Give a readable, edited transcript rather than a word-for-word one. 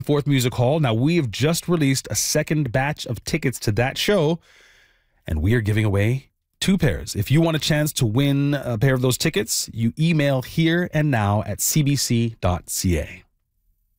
Fourth Music Hall. Now, we have just released a second batch of tickets to that show, and we are giving away 2 pairs. If you want a chance to win a pair of those tickets, you email here and now at cbc.ca.